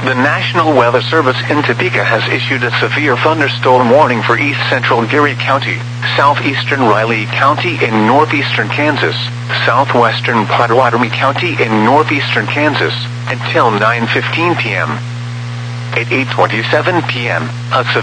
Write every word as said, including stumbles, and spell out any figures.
The National Weather Service in Topeka has issued a severe thunderstorm warning for east central Geary County, southeastern Riley County in northeastern Kansas, southwestern Pottawatomie County in northeastern Kansas, until nine fifteen p m At eight twenty-seven p m, a severe